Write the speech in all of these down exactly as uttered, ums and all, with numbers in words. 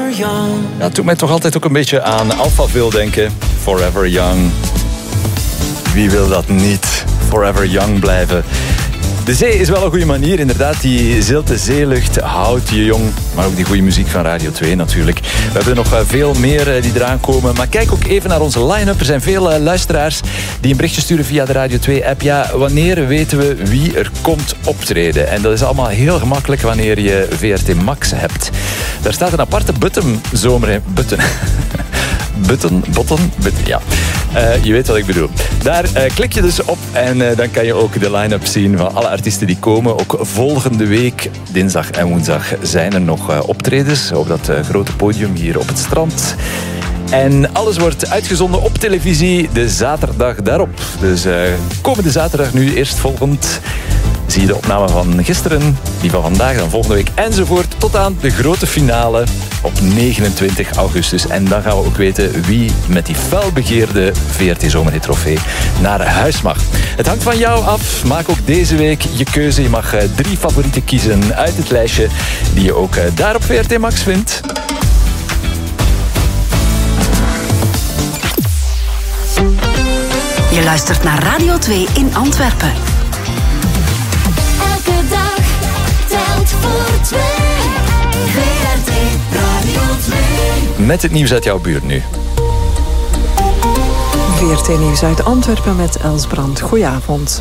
young. Ja, het doet mij toch altijd ook een beetje aan Alphaville denken. Forever young. Wie wil dat niet? Forever young blijven. De zee is wel een goede manier, inderdaad. Die zilte zeelucht houdt je jong. Maar ook die goede muziek van Radio twee natuurlijk. We hebben nog veel meer die eraan komen. Maar kijk ook even naar onze line-up. Er zijn veel luisteraars die een berichtje sturen via de Radio twee app. Ja, wanneer weten we wie er komt optreden? En dat is allemaal heel gemakkelijk wanneer je V R T Max hebt. Daar staat een aparte button zomer in. Button. Button, button, button, ja. Uh, je weet wat ik bedoel. Daar uh, klik je dus op en uh, dan kan je ook de line-up zien van alle artiesten die komen. Ook volgende week, dinsdag en woensdag, zijn er nog uh, optredens op dat uh, grote podium hier op het strand. En alles wordt uitgezonden op televisie de zaterdag daarop. Dus uh, komende zaterdag nu eerstvolgend zie je de opname van gisteren, die van vandaag, dan volgende week enzovoort. Tot aan de grote finale op negenentwintig augustus. En dan gaan we ook weten wie met die felbegeerde V R T Zomerhit-trofee naar huis mag. Het hangt van jou af. Maak ook deze week je keuze. Je mag uh, drie favorieten kiezen uit het lijstje die je ook uh, daar op V R T Max vindt. Je luistert naar Radio twee in Antwerpen. Elke dag telt voor twee. V R T Radio twee. Met het nieuws uit jouw buurt nu. V R T-nieuws uit Antwerpen met Els Brand. Goedenavond.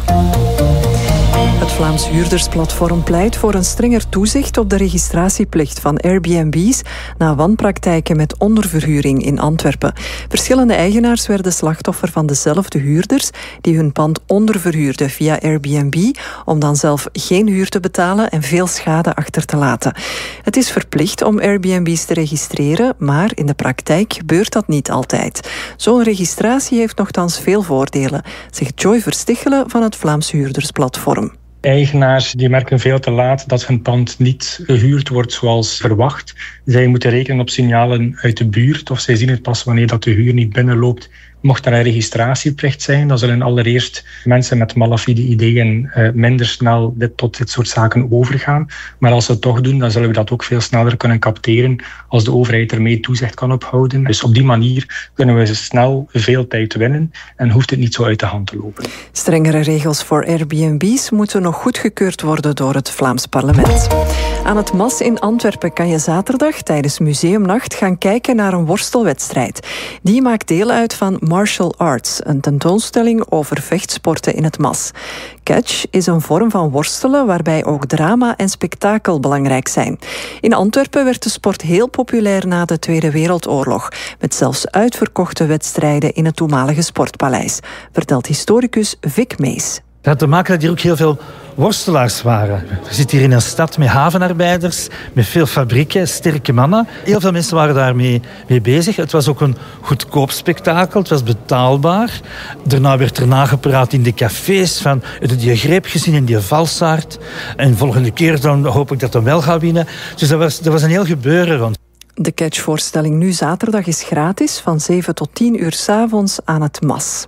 Het Vlaams huurdersplatform pleit voor een strenger toezicht op de registratieplicht van Airbnb's na wanpraktijken met onderverhuring in Antwerpen. Verschillende eigenaars werden slachtoffer van dezelfde huurders die hun pand onderverhuurden via Airbnb om dan zelf geen huur te betalen en veel schade achter te laten. Het is verplicht om Airbnb's te registreren, maar in de praktijk gebeurt dat niet altijd. Zo'n registratie heeft nochtans veel voordelen, zegt Joy Verstichelen van het Vlaams huurdersplatform. Eigenaars die merken veel te laat dat hun pand niet gehuurd wordt zoals verwacht. Zij moeten rekenen op signalen uit de buurt of zij zien het pas wanneer dat de huur niet binnenloopt. Mocht er een registratieplicht zijn, dan zullen allereerst mensen met malafide ideeën uh, minder snel dit, tot dit soort zaken overgaan. Maar als ze het toch doen, dan zullen we dat ook veel sneller kunnen capteren als de overheid ermee toezicht kan ophouden. Dus op die manier kunnen we snel veel tijd winnen en hoeft het niet zo uit de hand te lopen. Strengere regels voor Airbnb's moeten nog goedgekeurd worden door het Vlaams parlement. Aan het Mas in Antwerpen kan je zaterdag tijdens Museumnacht gaan kijken naar een worstelwedstrijd. Die maakt deel uit van Martial Arts, een tentoonstelling over vechtsporten in het Mas. Catch is een vorm van worstelen waarbij ook drama en spektakel belangrijk zijn. In Antwerpen werd de sport heel populair na de Tweede Wereldoorlog, met zelfs uitverkochte wedstrijden in het toenmalige Sportpaleis, vertelt historicus Vic Mees. Dat had te maken dat hier ook heel veel worstelaars waren. We zitten hier in een stad met havenarbeiders, met veel fabrieken, sterke mannen. Heel veel mensen waren daarmee mee bezig. Het was ook een goedkoop spektakel, het was betaalbaar. Daarna werd er nagepraat in de cafés van, heb je die greep gezien in die valsaard? En de volgende keer dan hoop ik dat hij wel gaat winnen. Dus dat was, dat was een heel gebeuren rond. De catchvoorstelling nu zaterdag is gratis van zeven tot tien uur 's avonds aan het Mas.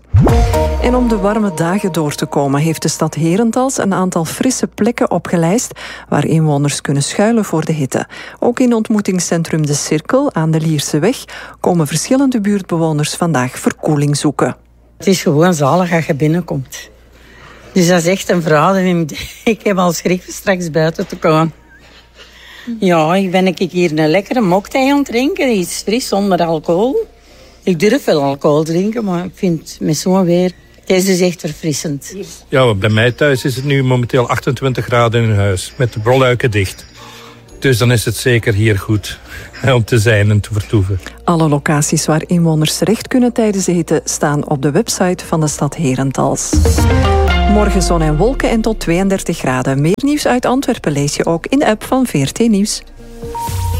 En om de warme dagen door te komen heeft de stad Herentals een aantal frisse plekken opgelijst waar inwoners kunnen schuilen voor de hitte. Ook in ontmoetingscentrum De Cirkel aan de Lierseweg komen verschillende buurtbewoners vandaag verkoeling zoeken. Het is gewoon zalig als je binnenkomt. Dus dat is echt een verhaal. Ik heb al schrik straks buiten te komen. Ja, ik ben ik hier een lekkere mocktail aan het drinken. Iets fris zonder alcohol. Ik durf wel alcohol drinken, maar ik vind met zo'n weer... Deze is echt verfrissend. Ja, bij mij thuis is het nu momenteel achtentwintig graden in huis. Met de broluiken dicht. Dus dan is het zeker hier goed om te zijn en te vertoeven. Alle locaties waar inwoners terecht kunnen tijdens de hitte staan op de website van de stad Herentals. Morgen zon en wolken en tot tweeëndertig graden. Meer nieuws uit Antwerpen lees je ook in de app van V R T Nieuws.